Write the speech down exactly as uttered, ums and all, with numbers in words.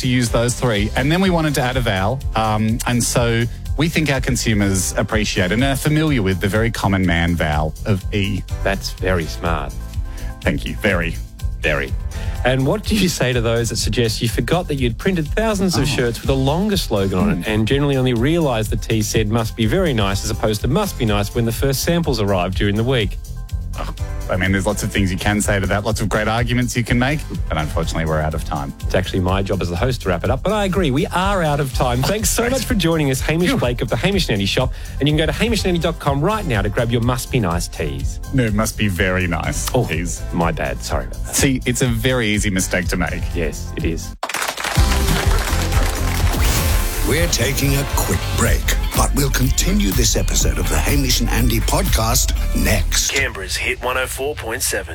to use those three. And then we wanted to add a vowel. Um, and so we think our consumers appreciate and are familiar with the very common man vowel of E. That's very smart. Thank you. Very. Very. And what do you say to those that suggest you forgot that you'd printed thousands of Oh. shirts with a longer slogan on it and generally only realised the T said must be very nice as opposed to must be nice when the first samples arrived during the week? Oh, I mean, there's lots of things you can say to that, lots of great arguments you can make, but unfortunately we're out of time. It's actually my job as the host to wrap it up, but I agree, we are out of time. Thanks so much for joining us, Hamish Blake of the Hamish Nanny Shop, and you can go to hamish nanny dot com right now to grab your Must Be Nice tees. No, it must be very nice. Oh, tees. My bad, sorry about that. See, it's a very easy mistake to make. Yes, it is. We're taking a quick break, but we'll continue this episode of the Hamish and Andy podcast next. Canberra's Hit one oh four point seven.